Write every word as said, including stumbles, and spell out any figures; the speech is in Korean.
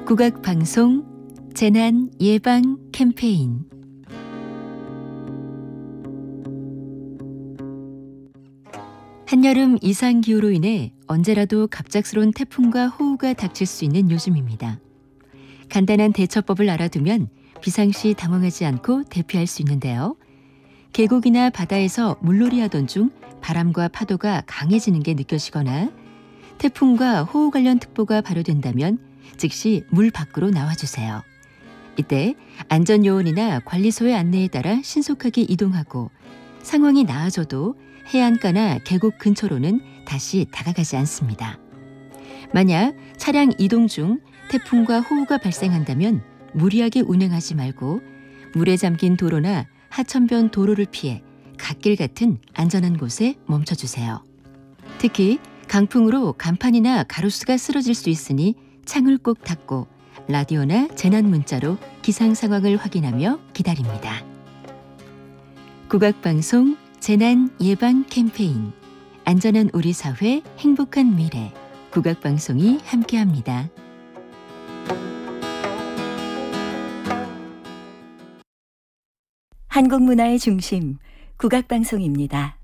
국악방송 재난 예방 캠페인. 한여름 이상기후로 인해 언제라도 갑작스러운 태풍과 호우가 닥칠 수 있는 요즘입니다. 간단한 대처법을 알아두면 비상시 당황하지 않고 대피할 수 있는데요. 계곡이나 바다에서 물놀이 하던 중 바람과 파도가 강해지는 게 느껴지거나 태풍과 호우 관련 특보가 발효된다면 즉시 물 밖으로 나와주세요. 이때 안전요원이나 관리소의 안내에 따라 신속하게 이동하고 상황이 나아져도 해안가나 계곡 근처로는 다시 다가가지 않습니다. 만약 차량 이동 중 태풍과 호우가 발생한다면 무리하게 운행하지 말고 물에 잠긴 도로나 하천변 도로를 피해 갓길 같은 안전한 곳에 멈춰주세요. 특히 강풍으로 간판이나 가로수가 쓰러질 수 있으니 창을 꼭 닫고 라디오나 재난 문자로 기상 상황을 확인하며 기다립니다. 국악방송 재난 예방 캠페인. 안전한 우리 사회, 행복한 미래. 국악방송이 함께합니다. 한국 문화의 중심, 국악방송입니다.